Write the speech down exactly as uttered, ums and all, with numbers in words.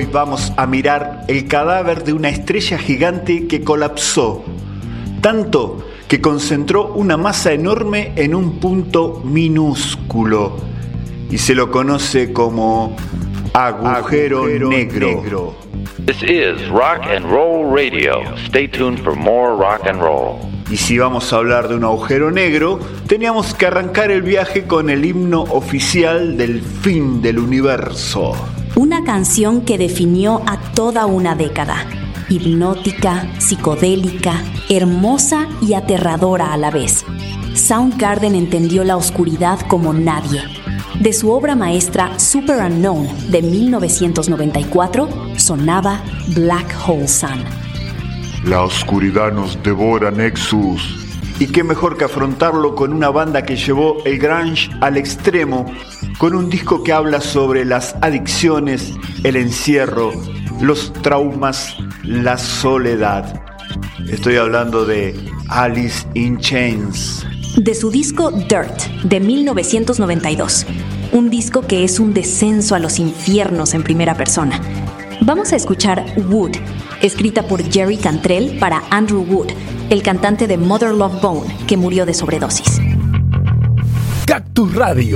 Hoy vamos a mirar el cadáver de una estrella gigante que colapsó, tanto que concentró una masa enorme en un punto minúsculo y se lo conoce como agujero, agujero negro. negro. This is Rock and Roll Radio. Stay tuned for more rock and roll. Y si vamos a hablar de un agujero negro, teníamos que arrancar el viaje con el himno oficial del fin del universo. Una canción que definió a toda una década. Hipnótica, psicodélica, hermosa y aterradora a la vez. Soundgarden entendió la oscuridad como nadie. De su obra maestra Super Unknown de mil novecientos noventa y cuatro sonaba Black Hole Sun. La oscuridad nos devora, Nexus. Y qué mejor que afrontarlo con una banda que llevó el grunge al extremo, con un disco que habla sobre las adicciones, el encierro, los traumas, la soledad. Estoy hablando de Alice in Chains. De su disco Dirt de mil novecientos noventa y dos, un disco que es un descenso a los infiernos en primera persona. Vamos a escuchar Wood, escrita por Jerry Cantrell para Andrew Wood, el cantante de Mother Love Bone, que murió de sobredosis. Cactus Radio.